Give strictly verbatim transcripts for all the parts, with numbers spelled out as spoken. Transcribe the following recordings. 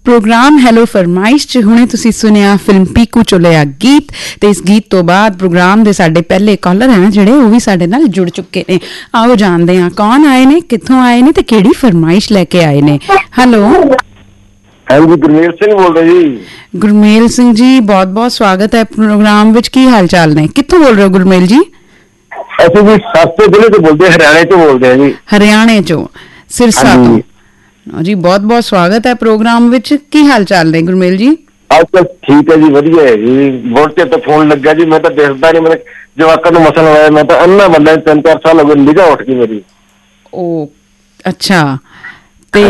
Programme hello फरमाइश च हुणे तुसी सुनिया फिल्म पीकू चोलिया गीत ते इस गीत तो बाद प्रोग्राम दे साडे पहले कॉलर हैं जिहड़े ओह भी साडे नाल जुड़ चुके ने। आओ जानदे हां कौन आए ने, कित्थों आए ने ते केड़ी फरमाइश लेके आए ने। हेलो हाँ जी, गुरमेल सिंह बोल रहे जी। गुरमेल सिंह जी बहुत बहुत स्वागत है प्रोग्राम विच। की हाल चाल ने, कित्थों बोल रहे हो गुरमेल जी? ਅਸੀਂ ਜੀ ਸਸਤੇ ਜ਼ਿਲ੍ਹੇ ਤੋਂ ਬੋਲਦੇ, ਹਰਿਆਣੇ ਤੋਂ ਬੋਲਦੇ ਹਾਂ ਜੀ। हरियाणे चो सिरसा तो जी। बहुत बहुत स्वागत है प्रोग्राम विच। की हाल चाल ने गुरमेल जी? ਅੱਜ ਤੱਕ ਠੀਕ ਹੈ ਜੀ, ਵਧੀਆ ਹੈ ਜੀ। ਬਹੁਤ ਚਿਰ ਤੋਂ ਫੋਨ ਲੱਗਾ ਜੀ, ਮੈਂ ਤਾਂ ਦੇਖਦਾ ਨਹੀਂ, ਮੇਰੇ ਜਵਾਕਾਂ ਨੂੰ ਮਸਲਾ ਹੋਇਆ, ਮੈਂ ਤਾਂ ਅੰਨਾ ਬੰਦਾ ਤਿੰਨ ਚਾਰ ਸਾਲ ਹੋ ਗਏ, ਨਿਗਾਹ ਉੱਠ ਗਈ ਮੇਰੀ। ओ अच्छा ते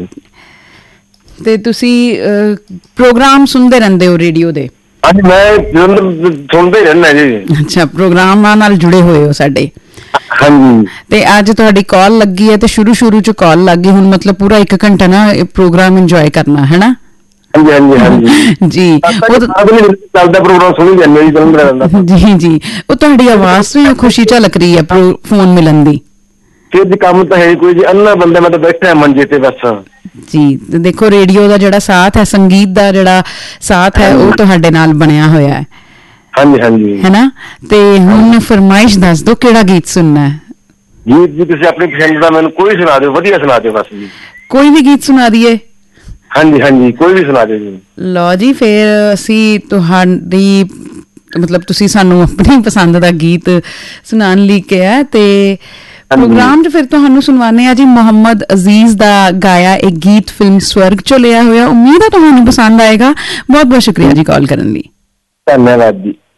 ਤੇ ਤੁਸੀਂ ਪ੍ਰੋਗਰਾਮ ਸੁਣਦੇ ਰਹਿੰਦੇ ਹੋ ਰੇਡੀਓ ਦੇ? ਹਾਂਜੀ, ਮੈਂ ਸੁਣਦੇ ਹੀ ਰਹਿੰਦਾ ਜੀ। ਅੱਛਾ, ਪ੍ਰੋਗਰਾਮਾਂ ਨਾਲ ਜੁੜੇ ਹੋਏ ਹੋ ਸਾਡੇ। ਹਾਂਜੀ, ਤੇ ਅੱਜ ਤੁਹਾਡੀ ਕਾਲ ਲੱਗੀ ਹੈ ਤੇ ਸ਼ੁਰੂ ਸ਼ੁਰੂ ਚ ਕਾਲ ਲੱਗ ਗਈ, ਹੁਣ ਮਤਲਬ ਪੂਰਾ ਇੱਕ ਘੰਟਾ ਨਾ ਪ੍ਰੋਗਰਾਮ ਇੰਜੋਏ ਕਰਨਾ ਹੈ ਨਾ? ਹਾਂਜੀ ਹਾਂਜੀ ਹਾਂਜੀ ਜੀ। ਉਹ ਚੱਲਦਾ ਪ੍ਰੋਗਰਾਮ ਸੁਣੀ ਜਾਂਦੇ ਜੀ, ਚੱਲਦਾ ਰਹਿੰਦਾ ਜੀ ਜੀ। ਉਹ ਤੁਹਾਡੀ ਆਵਾਜ਼ ਤੋਂ ਹੀ ਖੁਸ਼ੀ ਝਲਕ ਰਹੀ ਹੈ ਫੋਨ ਮਿਲਣ ਦੀ। ਫਿਰ ਜੀ ਕੰਮ ਤਾਂ ਹੈ ਕੋਈ ਜੀ, ਅੰਨਾ ਬੰਦਾ ਮੈਂ ਤਾਂ ਬੈਠਾ ਮੰਜੇ ਤੇ ਬਸ ਜੀ। ਦੇਖੋ ਰੇਡੀਓ ਦਾ ਜਿਹੜਾ ਸਾਥ ਹੈ, ਸੰਗੀਤ ਦਾ ਜਿਹੜਾ ਸਾਥ ਹੈ, ਉਹ ਤੁਹਾਡੇ ਨਾਲ ਬਣਿਆ ਹੋਇਆ ਹੈ। ਹਾਂਜੀ ਹਾਂਜੀ, ਹੈ ਨਾ? ਤੇ ਹੁਣ ਫਰਮਾਇਸ਼ ਦੱਸ ਦੋ, ਕਿਹੜਾ ਗੀਤ ਸੁਣਨਾ ਹੈ? ਗੀਤ ਜੀ ਤੁਸੀਂ ਆਪਣੀ ਪਸੰਦ ਦਾ ਮੈਨੂੰ ਕੋਈ ਸੁਣਾ ਦਿਓ, ਵਧੀਆ ਸੁਣਾ ਦਿਓ ਬਸ ਜੀ। ਕੋਈ ਵੀ ਗੀਤ ਸੁਣਾ ਦਈਏ? ਹਾਂਜੀ ਹਾਂਜੀ, ਕੋਈ ਵੀ ਸੁਣਾ ਦਿਓ ਜੀ। ਲਓ ਜੀ, ਫਿਰ ਅਸੀਂ ਤੁਹਾਡੀ ਮਤਲਬ ਤੁਸੀਂ ਸਾਨੂੰ ਆਪਣੀ ਪਸੰਦ ਦਾ ਗੀਤ ਸੁਣਾਉਣ ਲਈ ਕਿਹਾ ਤੇ प्रोग्राम फिर तुहानू सुनवाने आ जी मोहम्मद अजीज दा गाया एक गीत फिल्म स्वर्ग चो लिया होया। उम्मीद है तुहानू पसंद आएगा। बहुत बहुत शुक्रिया जी कॉल करने ਲਈ। धन्यवाद जी।